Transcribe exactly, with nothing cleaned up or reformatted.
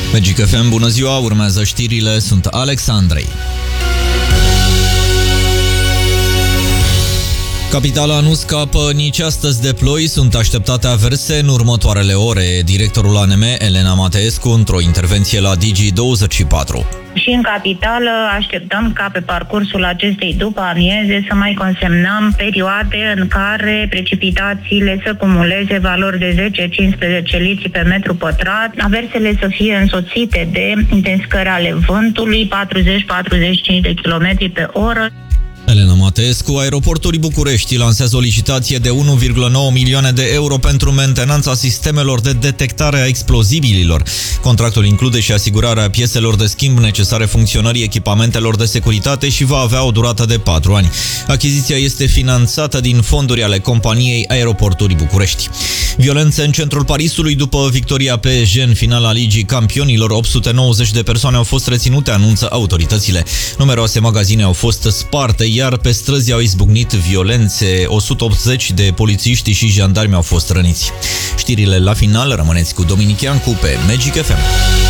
Magic F M, bună ziua, urmează știrile, sunt Alexandrei. Capitala nu scapă nici astăzi de ploi, sunt așteptate averse în următoarele ore. Directorul A N M, Elena Mateescu, într-o intervenție la Digi douăzeci și patru. Și în capitală așteptăm ca pe parcursul acestei după amieze să mai consemnăm perioade în care precipitațiile să cumuleze valori de zece cincisprezece litri pe metru pătrat, aversele să fie însoțite de intensificări ale vântului, patruzeci patruzeci și cinci de kilometri pe oră. Elena Mateescu, Aeroporturi București lansează o licitație de unu virgulă nouă milioane de euro pentru mentenanța sistemelor de detectare a explozibililor. Contractul include și asigurarea pieselor de schimb necesare funcționării echipamentelor de securitate și va avea o durată de patru ani. Achiziția este finanțată din fonduri ale companiei Aeroporturi București. Violențe în centrul Parisului după victoria P S G în finala Ligii Campionilor. opt sute nouăzeci de persoane au fost reținute, anunță autoritățile. Numeroase magazine au fost sparte, iar pe străzi au izbucnit violențe. o sută optzeci de polițiști și jandarmi au fost răniți. Știrile la final, rămâneți cu Dominic Iancu pe Magic F M.